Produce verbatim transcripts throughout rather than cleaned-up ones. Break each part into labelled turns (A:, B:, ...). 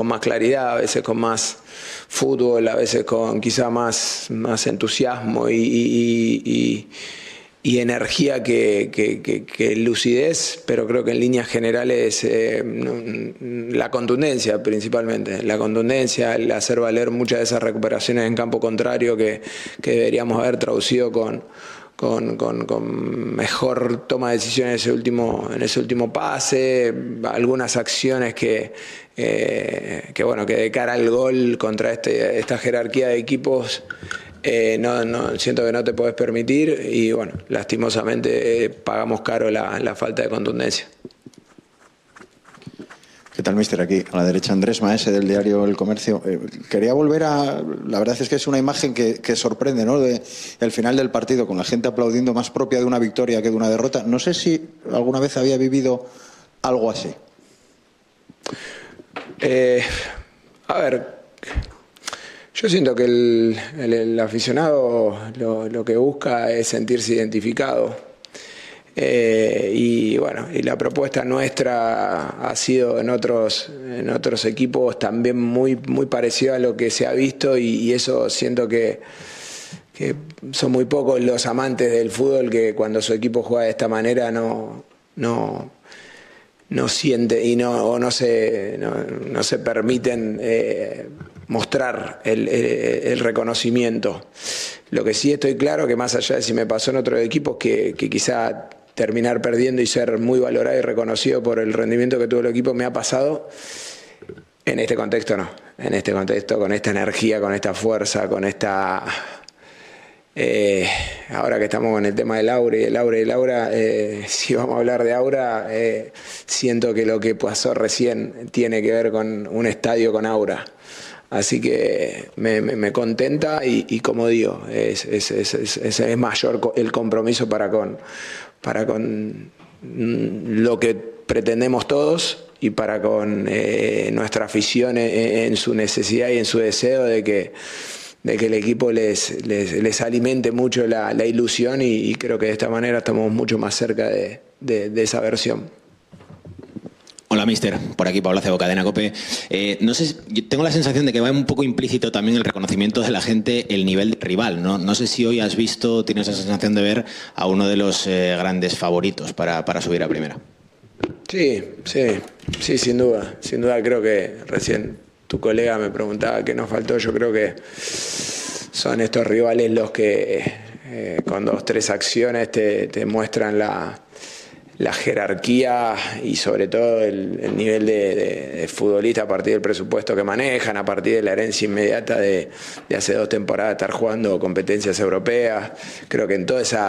A: más claridad, a veces con más fútbol, a veces con quizá más, más entusiasmo y, y, y, y energía que, que, que, que lucidez, pero creo que en líneas generales eh, la contundencia principalmente, la contundencia, el hacer valer muchas de esas recuperaciones en campo contrario que, que deberíamos haber traducido con Con, con, con mejor toma de decisiones en ese último, en ese último pase, algunas acciones que, eh, que, bueno, que de cara al gol contra este, esta jerarquía de equipos eh, no, no, siento que no te podés permitir y bueno, lastimosamente eh, pagamos caro la, la falta de contundencia.
B: ¿Qué tal, mister? Aquí a la derecha Andrés Maese del diario El Comercio. Eh, quería volver a... La verdad es que es una imagen que, que sorprende, ¿no? De el final del partido, con la gente aplaudiendo, más propia de una victoria que de una derrota. No sé si alguna vez había vivido algo así.
A: Eh, a ver, yo siento que el, el, el aficionado lo, lo que busca es sentirse identificado. Eh, y bueno, y la propuesta nuestra ha sido en otros, en otros equipos también muy, muy parecida a lo que se ha visto y, y eso siento que, que son muy pocos los amantes del fútbol que cuando su equipo juega de esta manera no, no, no siente y no, o no se, no, no se permiten eh, mostrar el, el, el reconocimiento. Lo que sí estoy claro que más allá de si me pasó en otros equipos que, que quizá terminar perdiendo y ser muy valorado y reconocido por el rendimiento que tuvo el equipo me ha pasado. En este contexto no, en este contexto con esta energía, con esta fuerza, con esta... Eh, ahora que estamos con el tema del aura y el aura y el aura, eh, si vamos a hablar de aura, eh, siento que lo que pasó recién tiene que ver con un estadio con aura. Así que me, me, me contenta y, y como digo, es, es, es, es, es mayor el compromiso para con, para con lo que pretendemos todos y para con eh, nuestra afición en, en su necesidad y en su deseo de que, de que el equipo les, les, les alimente mucho la, la ilusión y, y creo que de esta manera estamos mucho más cerca de, de, de esa versión.
C: Hola, mister. Por aquí, Pablo Acebo, Cadena COPE. Eh, no sé, yo tengo la sensación de que va un poco implícito también el reconocimiento de la gente, el nivel del rival, ¿no? No sé si hoy has visto, tienes esa sensación de ver a uno de los eh, grandes favoritos para, para subir a primera.
A: Sí, sí, sí, sin duda. Sin duda creo que recién tu colega me preguntaba qué nos faltó. Yo creo que son estos rivales los que eh, con dos, tres acciones te, te muestran la... la jerarquía y sobre todo el, el nivel de, de, de futbolista a partir del presupuesto que manejan, a partir de la herencia inmediata de, de hace dos temporadas estar jugando competencias europeas. Creo que en todo ese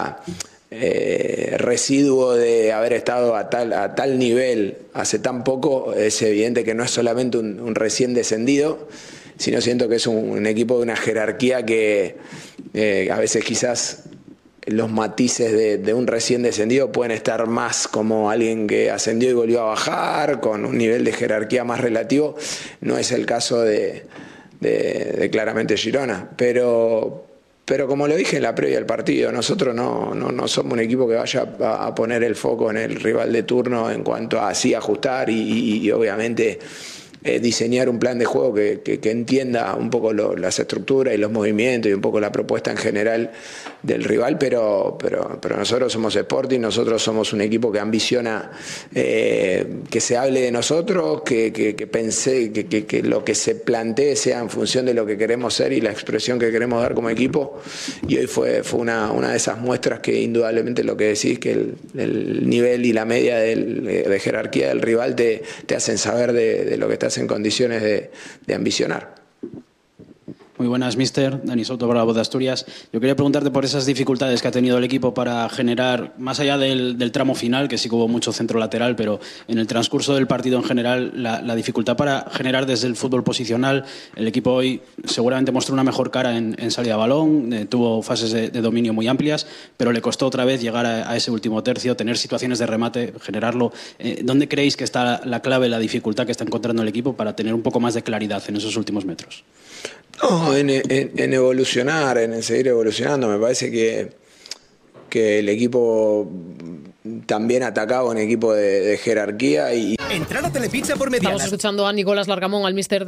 A: eh, residuo de haber estado a tal, a tal nivel hace tan poco, es evidente que no es solamente un, un recién descendido, sino siento que es un, un equipo de una jerarquía que eh, a veces quizás los matices de, de un recién descendido pueden estar más como alguien que ascendió y volvió a bajar, con un nivel de jerarquía más relativo. No es el caso de, de, de claramente Girona, pero, pero como lo dije en la previa del partido, nosotros no, no, no somos un equipo que vaya a, a poner el foco en el rival de turno en cuanto a así ajustar y, y, y obviamente Eh, diseñar un plan de juego que, que, que entienda un poco lo, las estructuras y los movimientos y un poco la propuesta en general del rival, pero, pero, pero nosotros somos Sporting, nosotros somos un equipo que ambiciona eh, que se hable de nosotros, que, que, que pensé que, que, que lo que se plantee sea en función de lo que queremos ser y la expresión que queremos dar como equipo, y hoy fue, fue una, una de esas muestras que indudablemente lo que decís, que el, el nivel y la media del, de jerarquía del rival te, te hacen saber de, de lo que estás en condiciones de, de ambicionar.
D: Muy buenas, mister. Dani Soto, para la Voz de Asturias. Yo quería preguntarte por esas dificultades que ha tenido el equipo para generar, más allá del, del tramo final, que sí que hubo mucho centro lateral, pero en el transcurso del partido en general, la, la dificultad para generar desde el fútbol posicional. El equipo hoy seguramente mostró una mejor cara en, en salida a balón, eh, tuvo fases de, de dominio muy amplias, pero le costó otra vez llegar a, a ese último tercio, tener situaciones de remate, generarlo. Eh, ¿Dónde creéis que está la, la clave, la dificultad que está encontrando el equipo para tener un poco más de claridad en esos últimos metros?
A: No, en, en, en evolucionar, en seguir evolucionando. Me parece que, que el equipo también atacaba un equipo de, de jerarquía y...
E: Entrar a Telepizza por Medianas.
F: Estamos escuchando a Nicolás Largamón, al míster